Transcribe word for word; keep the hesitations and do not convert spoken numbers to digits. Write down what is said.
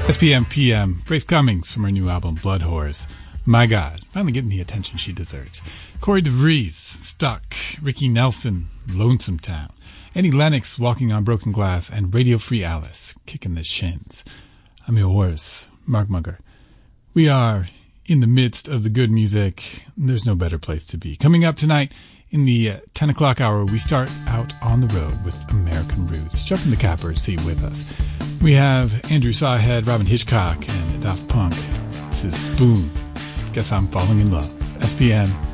S P M P M, Grace Cummings from her new album, Blood Whores. My God, finally getting the attention she deserves. Corey DeVries, Stuck. Ricky Nelson, Lonesome Town. Eddie Lennox, Walking on Broken Glass. And Radio Free Alice, Kicking the Shins. I'm your horse, Mark Mugger. We are in the midst of the good music. There's no better place to be. Coming up tonight in the uh, ten o'clock hour, we start out on the road with American Roots. Chuck and the Cappers, see with us. We have Andrew Sawhead, Robin Hitchcock, and Daft Punk. This is Spoon. Guess I'm falling in love. S P M